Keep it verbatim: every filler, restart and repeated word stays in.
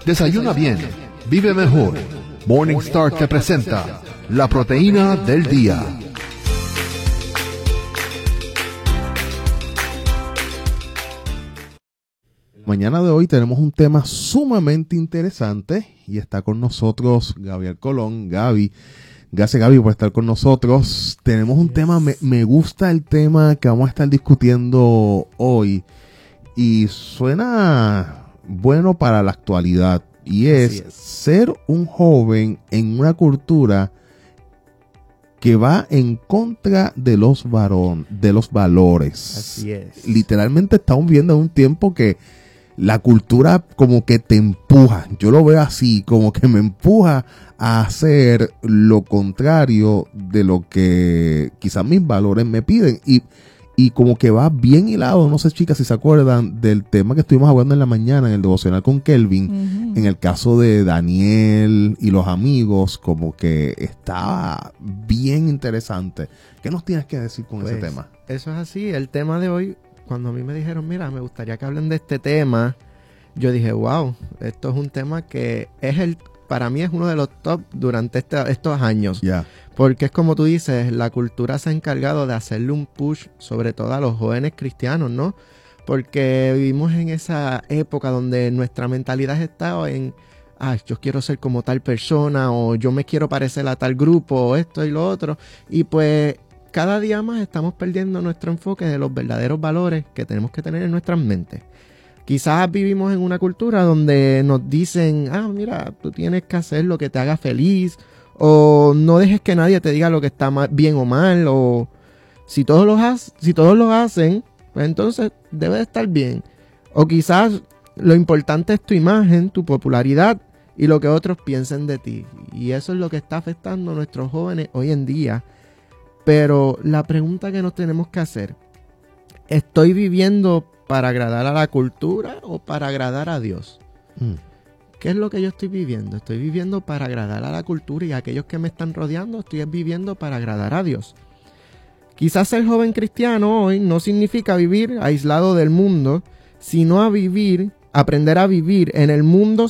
Desayuna bien, vive mejor. Morningstar te presenta la proteína del día. Mañana de hoy tenemos un tema sumamente interesante y está con nosotros Gabriel Colón. Gaby, gracias Gaby por estar con nosotros. Tenemos un yes. tema, me, me gusta el tema que vamos a estar discutiendo hoy y suena bueno para la actualidad y es, es ser un joven en una cultura que va en contra de los varón, de los valores. Así es. Literalmente estamos viendo un tiempo que la cultura como que te empuja, yo lo veo así, como que me empuja a hacer lo contrario de lo que quizás mis valores me piden y, y como que va bien hilado. No sé, chicas, si se acuerdan del tema que estuvimos hablando en la mañana en el devocional con Kelvin, uh-huh. en el caso de Daniel y los amigos, como que estaba bien interesante. ¿Qué nos tienes que decir con pues, ese tema? Eso es así, el tema de hoy. Cuando a mí me dijeron, mira, me gustaría que hablen de este tema, yo dije, wow, esto es un tema que es el, para mí es uno de los top durante este, estos años. Yeah. Porque es como tú dices, la cultura se ha encargado de hacerle un push, sobre todo a los jóvenes cristianos, ¿no? Porque vivimos en esa época donde nuestra mentalidad está en, ah, yo quiero ser como tal persona, o yo me quiero parecer a tal grupo, o esto y lo otro, y pues cada día más estamos perdiendo nuestro enfoque de los verdaderos valores que tenemos que tener en nuestras mentes. Quizás vivimos en una cultura donde nos dicen, ah, mira, tú tienes que hacer lo que te haga feliz, o no dejes que nadie te diga lo que está bien o mal, o si todos lo, ha- si todos lo hacen, pues entonces debe de estar bien. O quizás lo importante es tu imagen, tu popularidad y lo que otros piensen de ti. Y eso es lo que está afectando a nuestros jóvenes hoy en día. Pero la pregunta que nos tenemos que hacer, ¿estoy viviendo para agradar a la cultura o para agradar a Dios? Mm. ¿Qué es lo que yo estoy viviendo? ¿Estoy viviendo para agradar a la cultura y a aquellos que me están rodeando? ¿Estoy viviendo para agradar a Dios? Quizás ser joven cristiano hoy no significa vivir aislado del mundo, sino a vivir, aprender a vivir en el mundo